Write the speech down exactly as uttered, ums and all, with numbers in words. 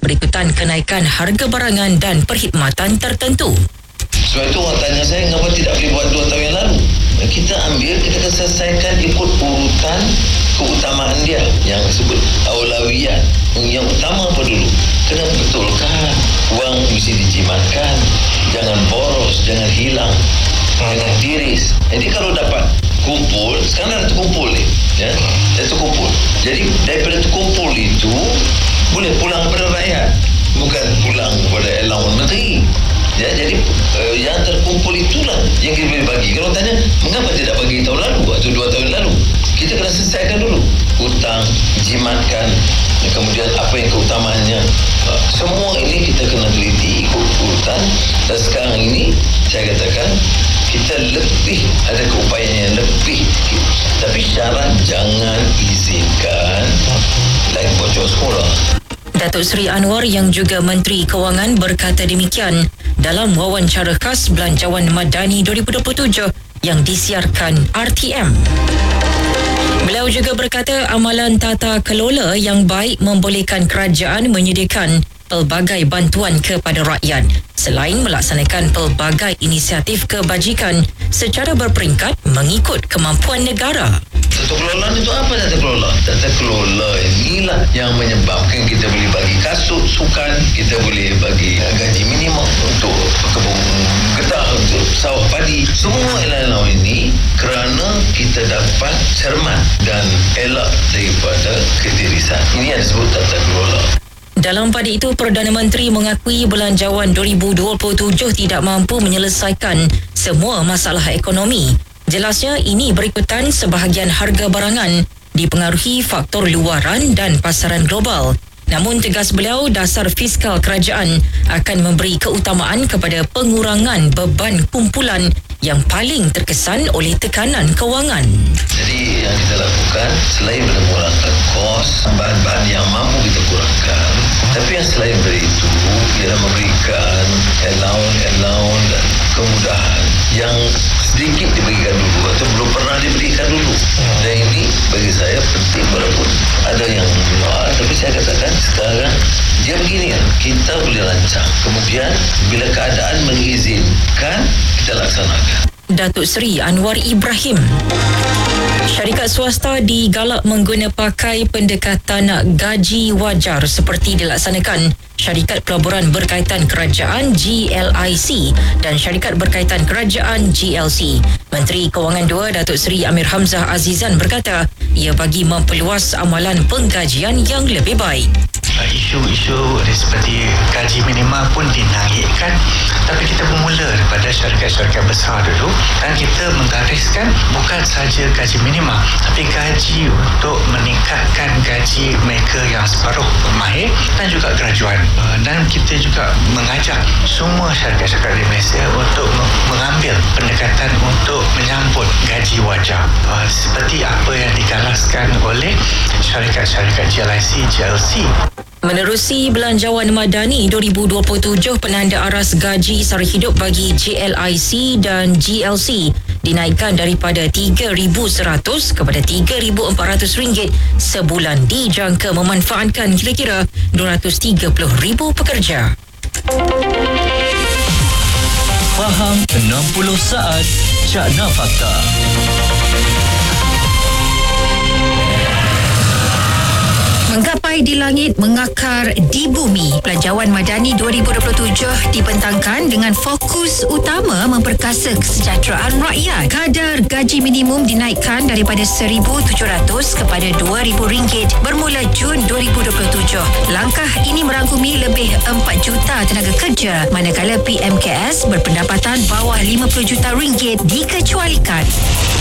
berikutan kenaikan harga barangan dan perkhidmatan tertentu. Sebab itu orang tanya saya, kenapa tidak boleh buat dua tahun yang lalu? Kita ambil, kita akan selesaikan ikut urutan keutamaan dia yang disebut aulawiyat. Yang utama apa dulu? Kena betulkan, wang mesti dijimatkan, jangan boros, jangan hilang, jangan tiris. Jadi kalau dapat kumpul, sekarang dah terkumpul ni, ya, dah terkumpul. Jadi daripada terkumpul itu boleh pulang kepada rakyat, bukan pulang kepada Lawan Menteri. Ya, jadi uh, yang terkumpul itulah yang kita boleh bagi. Kalau tanya, mengapa tidak bagi tahun lalu atau dua tahun lalu? Kita kena selesaikan dulu hutang, jimatkan, kemudian apa yang keutamaannya. Uh, semua ini kita kena teliti ikut urutan. Dan sekarang ini saya katakan kita lebih ada keupayaan yang lebih, tapi syarat jangan izinkan lain bocor sekolah. Datuk Seri Anwar yang juga Menteri Kewangan berkata demikian dalam wawancara khas Belanjawan Madani dua ribu dua puluh tujuh yang disiarkan R T M. Beliau juga berkata amalan tata kelola yang baik membolehkan kerajaan menyediakan pelbagai bantuan kepada rakyat selain melaksanakan pelbagai inisiatif kebajikan secara berperingkat mengikut kemampuan negara. Tata kelola itu apa tata kelola? Tata kelola inilah yang menyebabkan kita boleh bagi kasut, sukan, kita boleh bagi gaji minimum untuk kebun getah, untuk sawah padi. Semua elok-elok ini kerana kita dapat cermat dan elak daripada ketirisan. Ini yang disebut tata kelola. Dalam pada itu, Perdana Menteri mengakui Belanjawan dua ribu dua puluh tujuh tidak mampu menyelesaikan semua masalah ekonomi. Jelasnya ini berikutan sebahagian harga barangan dipengaruhi faktor luaran dan pasaran global. Namun tegas beliau, dasar fiskal kerajaan akan memberi keutamaan kepada pengurangan beban kumpulan yang paling terkesan oleh tekanan kewangan. Jadi yang kita lakukan selain mengurangkan kos, bahan-bahan yang mampu kita kurangkan, tapi yang selain dari itu ialah memberikan allowance-allowance dan kemudahan yang sedikit diberikan dulu atau belum pernah diberikan dulu. Dan ini bagi saya penting, walaupun ada yang menolak, tapi saya katakan sekarang dia begini kan, kita boleh rancang, kemudian bila keadaan mengizinkan kita laksanakan. Datuk Seri Anwar Ibrahim. Syarikat swasta digalak mengguna pakai pendekatan gaji wajar seperti dilaksanakan Syarikat Pelaburan Berkaitan Kerajaan G L I C dan Syarikat Berkaitan Kerajaan G L C. Menteri Kewangan dua Datuk Seri Amir Hamzah Azizan berkata ia bagi memperluas amalan penggajian yang lebih baik. Isu-isu seperti gaji minima pun dinaikkan, tapi kita bermula daripada syarikat-syarikat besar dulu dan kita menggariskan bukan sahaja gaji minima, tapi gaji untuk meningkatkan gaji mereka yang separuh mahir dan juga graduan. Dan kita juga mengajak semua syarikat-syarikat di Malaysia untuk mengambil pendekatan untuk menyambut gaji wajar seperti apa yang digalaskan oleh syarikat-syarikat G L I C, G L C. Menerusi Belanjawan Madani dua ribu dua puluh tujuh, penanda aras gaji sara hidup bagi G L I C dan G L C dinaikkan daripada tiga ribu seratus kepada tiga ribu empat ratus ringgit sebulan, dijangka memanfaatkan kira-kira dua ratus tiga puluh ribu pekerja. Faham enam puluh saat Cakna Fakta. Menggapai di langit, mengakar di bumi. Belanjawan Madani dua ribu dua puluh tujuh dibentangkan dengan fokus utama memperkasa kesejahteraan rakyat. Kadar gaji minimum dinaikkan daripada seribu tujuh ratus kepada dua ribu ringgit bermula Jun dua ribu dua puluh tujuh. Langkah ini merangkumi lebih empat juta tenaga kerja, manakala P M K S berpendapatan bawah lima puluh juta ringgit dikecualikan.